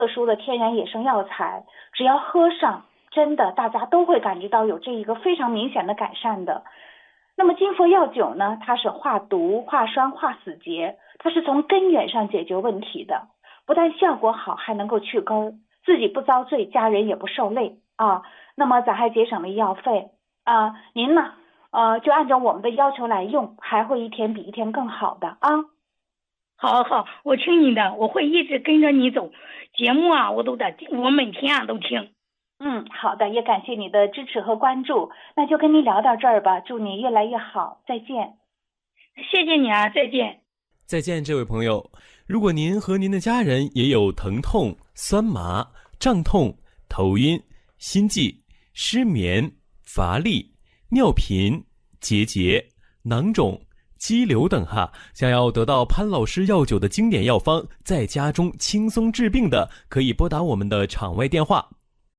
特殊的天然野生药材，只要喝上，真的大家都会感觉到有这一个非常明显的改善的。那么金佛药酒呢，它是化毒、化栓、化死结，它是从根源上解决问题的，不但效果好，还能够去根，自己不遭罪，家人也不受累啊。那么咱还节省了医药费啊。您呢，就按照我们的要求来用，还会一天比一天更好的啊。 好好，我听你的，我会一直跟着你走。节目啊，我每天啊都听。 好的，也感谢你的支持和关注，那就跟您聊到这儿吧，祝你越来越好，再见。 谢谢你啊，再见。 再见，这位朋友。如果您和您的家人也有疼痛、酸麻、胀痛、头晕、心悸、失眠、乏力、尿频、结节、囊肿、肌瘤等想要得到潘老师药酒的经典药方，在家中轻松治病的，可以拨打我们的场外电话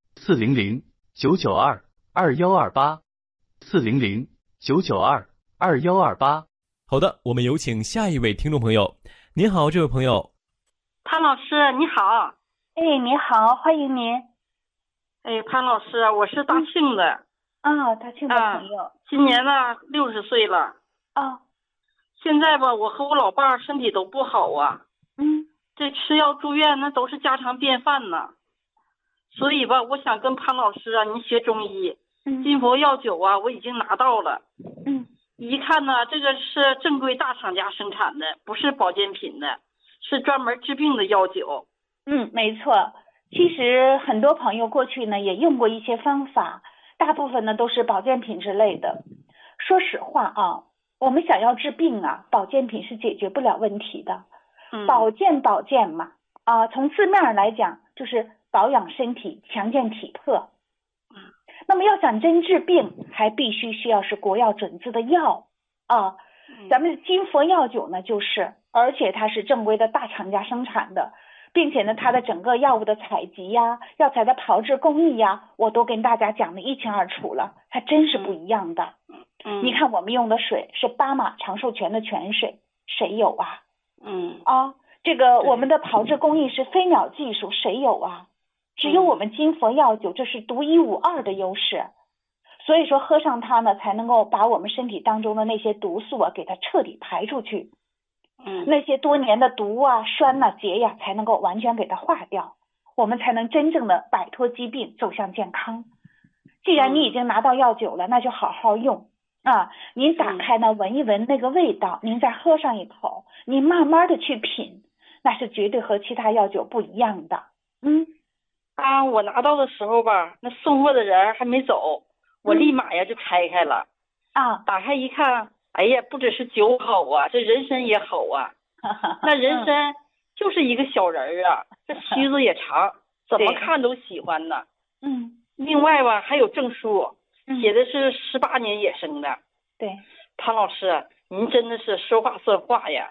400-992-2128，400-992-2128。好的，我们有请下一位听众朋友。您好，这位朋友。 潘老师你好。 你好，欢迎您。 潘老师，我是大庆的。 大庆的朋友。 今年呢60岁了。现在吧，我和我老伴身体都不好啊。这吃药住院那都是家常便饭呢。所以吧，我想跟潘老师啊，您学中医，金佛药酒啊，我已经拿到了。一看呢，这个是正规大厂家生产的，不是保健品的，是专门治病的药酒。 没错。其实很多朋友过去呢也用过一些方法，大部分呢都是保健品之类的。说实话啊，我们想要治病啊，保健品是解决不了问题的。保健嘛，从字面来讲就是保养身体，强健体魄。那么要想真治病，还必须需要是国药准字的药咱们金佛药酒呢而且它是正规的大厂家生产的，并且呢它的整个药物的采集呀、药材的炮制工艺呀，我都跟大家讲的一清二楚了，它真是不一样的。你看我们用的水是巴马长寿泉的泉水，谁有啊？这个我们的炮制工艺是飞鸟技术，谁有啊？只有我们金佛药酒，这是独一无二的优势。所以说喝上它呢，才能够把我们身体当中的那些毒素啊，给它彻底排出去。那些多年的毒啊、栓啊、结呀，才能够完全给它化掉，我们才能真正的摆脱疾病，走向健康。既然你已经拿到药酒了，那就好好用您打开呢，闻一闻那个味道，您再喝上一口，您慢慢的去品，那是绝对和其他药酒不一样的。 我拿到的时候吧，那送货的人还没走，我立马呀就拆开了打开一看，哎呀，不只是酒好啊，这人参也好啊。那人参就是一个小人啊，这须子也长，怎么看都喜欢呢。另外吧，还有证书，写的是18年野生的。 对， 潘老师，您真的是说话算话呀。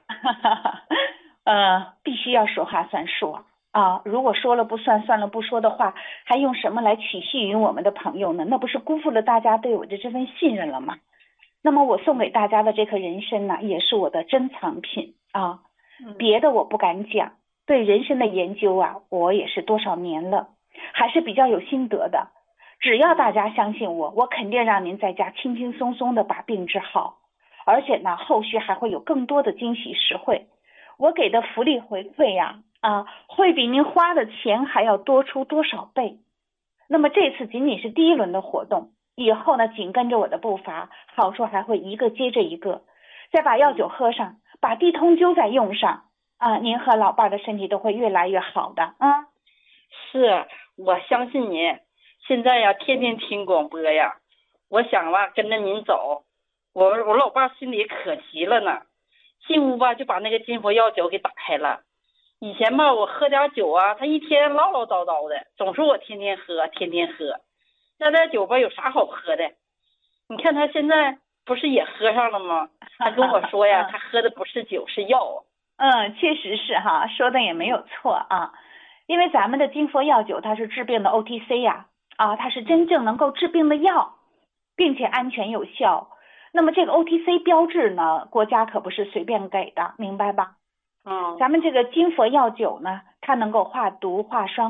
必须要说话算数如果说了不算，算了不说的话，还用什么来取信于我们的朋友呢？那不是辜负了大家对我的这份信任了吗？那么我送给大家的这颗人参呢，也是我的珍藏品别的我不敢讲，对人参的研究我也是多少年了，还是比较有心得的。只要大家相信我，我肯定让您在家轻轻松松的把病治好，而且呢，后续还会有更多的惊喜实惠。我给的福利回馈会比您花的钱还要多出多少倍。那么这次仅仅是第一轮的活动，以后呢紧跟着我的步伐，好处还会一个接着一个。再把药酒喝上，把地通灸再用上您和老伴的身体都会越来越好的是，我相信您。现在呀，天天听广播呀，我想吧跟着您走，我老伴心里可急了呢。进屋吧就把那个金佛药酒给打开了。以前吧我喝点酒他一天唠唠叨叨的，总说我天天喝天天喝，那点酒吧有啥好喝的？你看他现在不是也喝上了吗？他跟我说呀他喝的不是酒是药。 确实是说的也没有错因为咱们的金佛药酒它是治病的 OTC 它是真正能够治病的药，并且安全有效。那么这个 OTC 标志呢，国家可不是随便给的，明白吧？咱们这个金佛药酒呢， 它能够化毒化霜。